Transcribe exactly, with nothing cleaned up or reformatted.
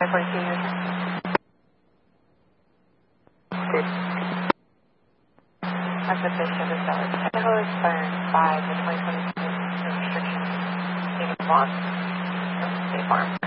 forty-two years. Okay. That's the fish of the sellers. Idaho expiring by the twenty twenty-two restriction. State of law. State Farm.